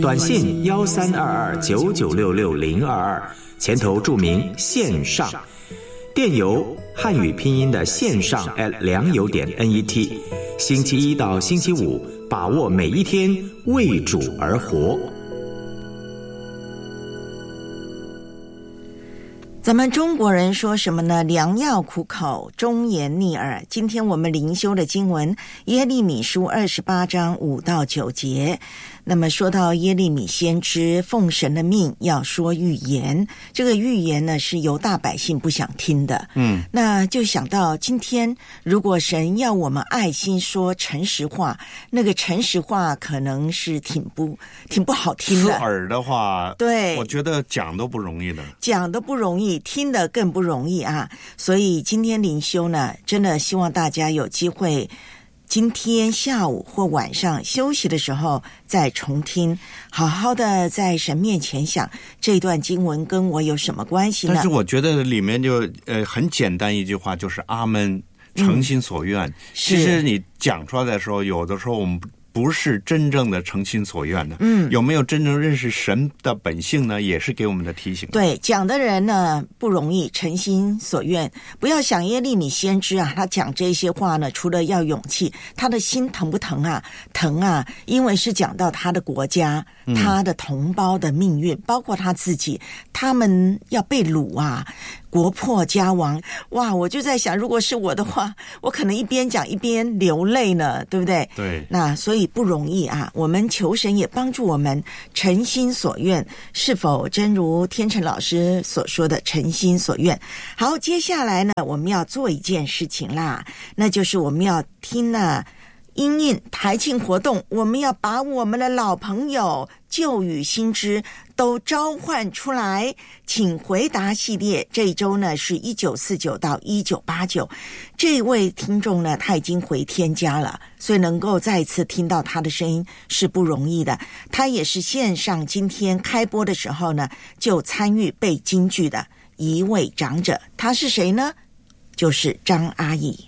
短信132299660022，前头注明线上。电邮汉语拼音的线上@良友.net，星期一到星期五，把握每一天，为主而活。 咱们中国人说什么呢？良药苦口，忠言逆耳。今天我们灵修的经文耶利米书28章5到9节。那么说到耶利米先知奉神的命要说预言，这个预言呢是犹大百姓不想听的。那就想到今天如果神要我们爱心说诚实话，那个诚实话可能是挺不好听的。 刺耳的话， 对， 我觉得讲都不容易的， 讲都不容易，听得更不容易啊。所以今天灵修呢，真的希望大家有机会今天下午或晚上休息的时候再重听，好好的在神面前想这段经文跟我有什么关系呢？ 但是我觉得里面就很简单一句话，就是阿们，诚心所愿。其实你讲出来的时候，有的时候我们不是真正的诚心所愿的。有没有真正认识神的本性呢？也是给我们的提醒。 对，讲的人呢不容易，诚心所愿。不要想耶利米先知啊，他讲这些话呢，除了要勇气，他的心疼不疼啊？疼啊，因为是讲到他的国家，他的同胞的命运，包括他自己，他们要被掳啊，国破家亡。哇，我就在想，如果是我的话，我可能一边讲一边流泪呢，对不对？ 对。 那所以不容易啊，我们求神也帮助我们诚心所愿，是否真如天成老师所说的诚心所愿？好，接下来呢，我们要做一件事情啦，那就是我们要听呢因应台庆活动，我们要把我们的老朋友旧与新知都召唤出来。请回答系列这一周呢是1949到1989，这位听众呢他已经回天家了，所以能够再一次听到他的声音是不容易的。他也是线上今天开播的时候呢就参与背京剧的一位长者，他是谁呢？就是张阿姨。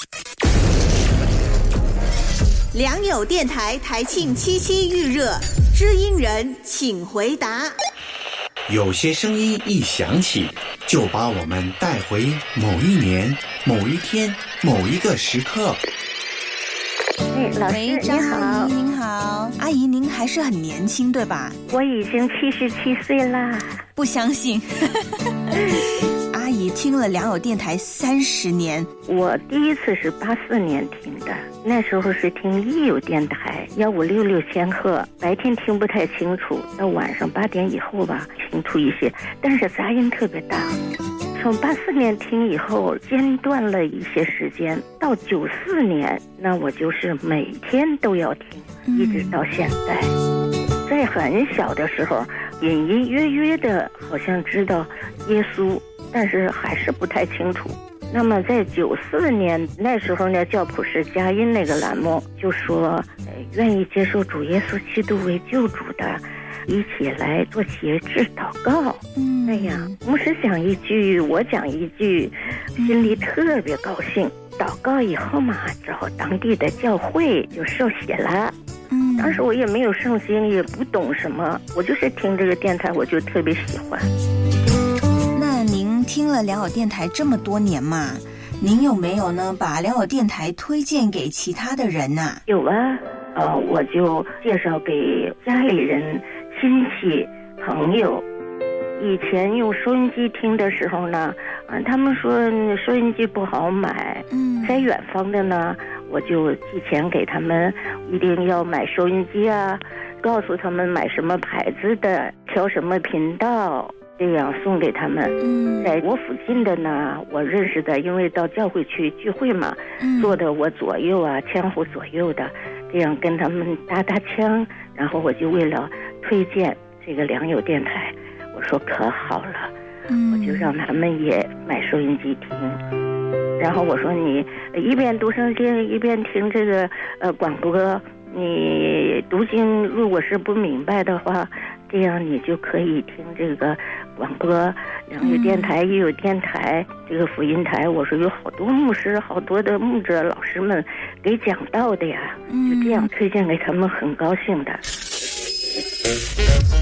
良友电台台庆77预热，知音人请回答。 有些声音一响起，就把我们带回某一年、某一天、某一个时刻。 老师张阿姨您好，阿姨您还是很年轻对吧？ 我已经77岁啦。 不相信。阿姨听了良友电台30年。 我第一次是84年听的，那时候是听益友电台1566千赫，白天听不太清楚，到晚上8点以后吧清楚一些，但是杂音特别大。从84年听以后间断了一些时间，到94年那我就是每天都要听，一直到现在。在很小的时候隐隐约约的好像知道耶稣，但是还是不太清楚。那么在94年那时候呢，教普世佳音那个栏目就说愿意接受主耶稣基督为救主的一起来做节制祷告。哎呀，牧师讲一句我讲一句，心里特别高兴。祷告以后嘛，找当地的教会就受洗了。当时我也没有圣经，也不懂什么，我就是听这个电台我就特别喜欢。 那您听了良友电台这么多年嘛，您有没有呢把良友电台推荐给其他的人呢？ 有啊，我就介绍给家里人、亲戚、朋友。以前用收音机听的时候呢，他们说收音机不好买，在远方的呢，我就寄钱给他们，一定要买收音机啊，告诉他们买什么牌子的，调什么频道，这样送给他们。在我附近的呢，我认识的，因为到教会去聚会嘛，坐的我左右啊，前后左右的，这样跟他们搭搭腔，然后我就为了推荐这个良友电台，我说可好了，我就让他们也买收音机听。然后我说你一边读圣经一边听这个广播，你读经如果是不明白的话，这样你就可以听这个广播，然后有电台也有电台，这个福音台，我说有好多牧师好多的牧者老师们给讲道的呀，就这样推荐给他们，很高兴的。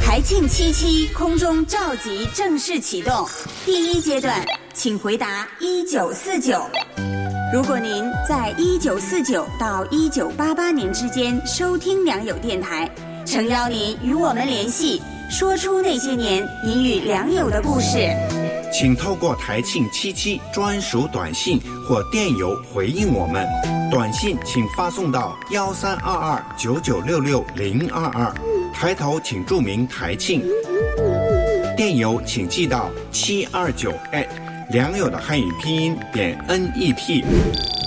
台庆77空中召集正式启动，第1阶段，请回答1949。如果您在1949到1988年之间收听良友电台，诚邀您与我们联系，说出那些年你与良友的故事。 请透过台庆77专属短信或电邮回应我们。短信请发送到132299660022，抬头请注明台庆。电邮请寄到729@良友的汉语拼音.net。